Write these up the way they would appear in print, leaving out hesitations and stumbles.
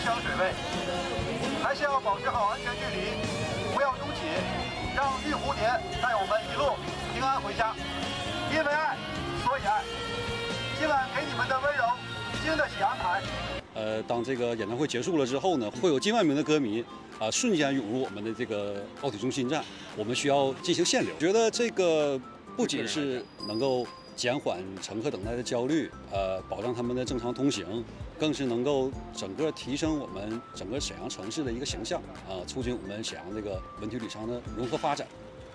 响水位，还是要保持好安全距离，不要拥挤，让玉蝴蝶带我们一路平安回家。因为爱，所以爱。今晚给你们的温柔，经得起安排。 当这个演唱会结束了之后呢，会有近万名的歌迷瞬间涌入我们的这个奥体中心站，我们需要进行限流。觉得这个不仅是能够减缓乘客等待的焦虑，保障他们的正常通行，更是能够整个提升我们整个沈阳城市的一个形象促进我们沈阳这个文体旅商的融合发展。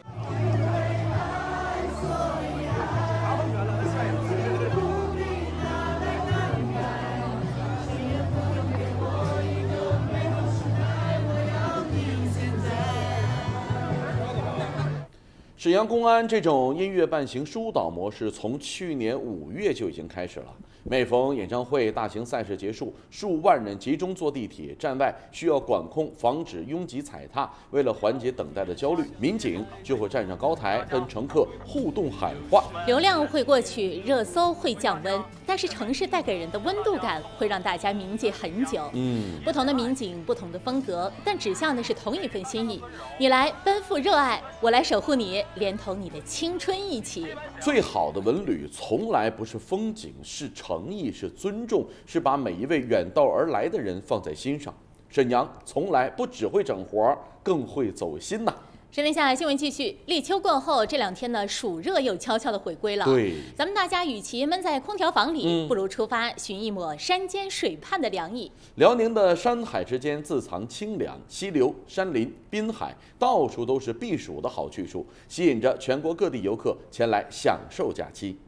沈阳公安这种音乐伴行疏导模式从去年5月就已经开始了。每逢演唱会、大型赛事结束，数万人集中坐地铁，站外需要管控，防止拥挤踩踏。为了缓解等待的焦虑，民警就会站上高台跟乘客互动喊话。 流量会过去，热搜会降温，但是城市带给人的温度感会让大家铭记很久。不同的民警，不同的风格，但指向的是同一份心意。你来奔赴热爱，我来守护你，连同你的青春一起。 最好的文旅从来不是风景，是诚意，是尊重，是把每一位远道而来的人放在心上。沈阳从来不只会整活，更会走心呐。 神灵下新闻继续，立秋过后，这2天呢，暑热又悄悄的回归了。 对， 咱们大家与其闷在空调房里，不如出发寻一抹山间水畔的凉意。 辽宁的山海之间自藏清凉，溪流、山林、滨海，到处都是避暑的好去处，吸引着全国各地游客前来享受假期。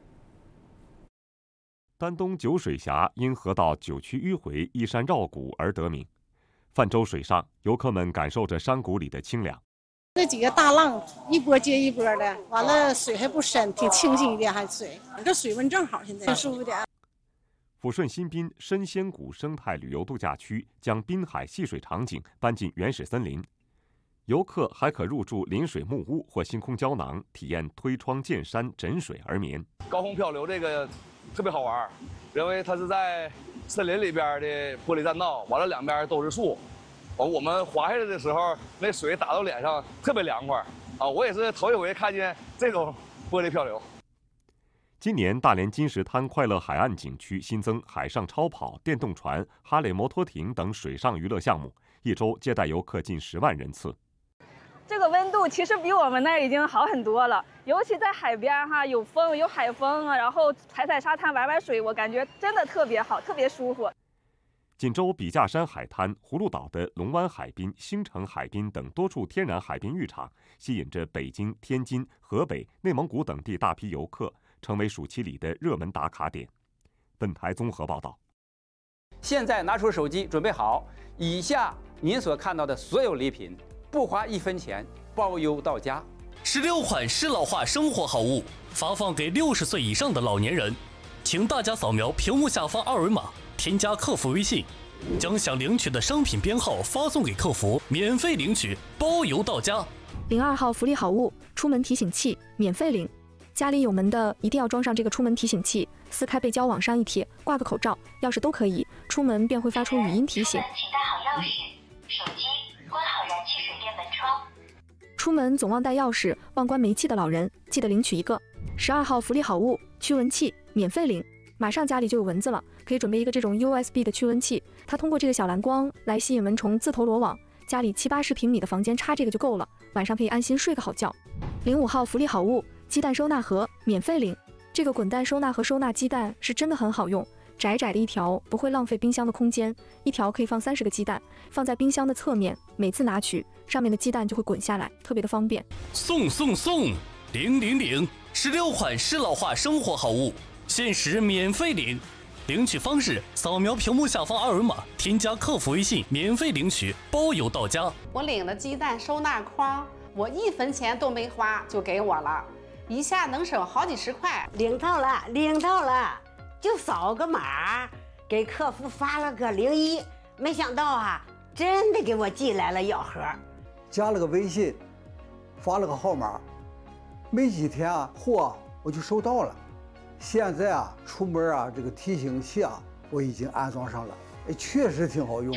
丹东九水峡因河道9曲迂回、依山绕谷而得名。泛舟水上，游客们感受着山谷里的清凉。 这几个大浪一波接一波的，完了水还不深，挺清新一点，还水，这水温正好，现在挺舒服点。 抚顺新滨深仙谷生态旅游度假区将滨海戏水场景搬进原始森林，游客还可入住临水木屋或星空胶囊，体验推窗见山、枕水而眠。 高空漂流这个特别好玩，因为它是在森林里边的玻璃栈道，完了两边都是树。我们滑下来的时候，那水打到脸上特别凉快啊！我也是头一回看见这种玻璃漂流。 今年大连金石滩快乐海岸景区新增海上超跑、电动船、哈雷摩托艇等水上娱乐项目，一周接待游客近10万人次。 这个温度其实比我们那儿已经好很多了，尤其在海边哈，有风有海风啊，然后踩沙滩玩玩水，我感觉真的特别好，特别舒服。 锦州笔架山海滩、葫芦岛的龙湾海滨、星城海滨等多处天然海滨浴场，吸引着北京、天津、河北、内蒙古等地大批游客，成为暑期里的热门打卡点。本台综合报道。 现在拿出手机，准备好，以下您所看到的所有礼品，不花1分钱，包邮到家。 16款适老化生活好物发放给60岁以上的老年人，请大家扫描屏幕下方2维码。添加客服微信，将想领取的商品编号发送给客服，免费领取，包邮到家。 02号福利好物，出门提醒器，免费领。家里有门的一定要装上这个出门提醒器，撕开背胶往上一贴，挂个口罩、钥匙都可以，出门便会发出语音提醒。 请带好钥匙、手机，关好燃气水电门窗。 出门总忘带钥匙、忘关煤气的老人，记得领取一个。12号福利好物，驱蚊器，免费领。马上家里就有蚊子了，可以准备一个这种 USB 的驱蚊器，它通过这个小蓝光来吸引蚊虫自投罗网。家里70-80平米的房间插这个就够了，晚上可以安心睡个好觉。05号福利好物，鸡蛋收纳盒，免费领。这个滚蛋收纳盒收纳鸡蛋是真的很好用，窄窄的一条不会浪费冰箱的空间，一条可以放30个鸡蛋，放在冰箱的侧面，每次拿取上面的鸡蛋就会滚下来，特别的方便。 送000，16款适老化生活好物。限时免费领，领取方式扫描屏幕下方2维码，添加客服微信，免费领取，包邮到家。 我领了鸡蛋收纳筐，我1分钱都没花就给我了，一下能省好几10块。 领到了，就扫个码，给客服发了个01，没想到啊，真的给我寄来了药盒， 加了个微信，发了个号码，没几天啊，货我就收到了。现在啊，出门啊，这个提醒器啊，我已经安装上了，确实挺好用。